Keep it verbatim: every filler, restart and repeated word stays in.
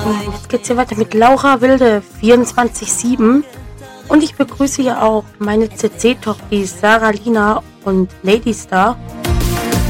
Ja, jetzt geht's hier weiter mit Laura Wilde vierundzwanzig sieben. Und ich begrüße ja auch meine C C-Tochter Sarah Lina und Lady Star.